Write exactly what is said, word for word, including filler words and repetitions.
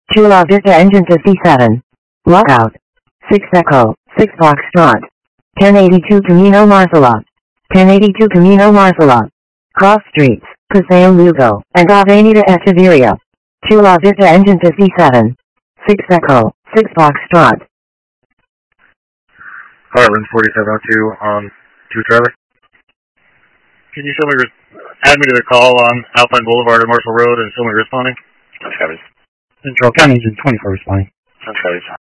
Chula Vista engine to C seven. Lockout. six Echo, six Foxtrot. ten eighty-two Camino Marsala. ten eighty-two Camino Marsala. Cross streets, Paseo Lugo, and Avenida Echeverria. Chula Vista engine to C seven. six Echo, six Foxtrot. Alright, run forty-seven oh two on two trailer. Can you show me, add me to the call on Alpine Boulevard and Marshall Road and show me responding? That's Coveys. Central County engine twenty-four responding. That's Coveys.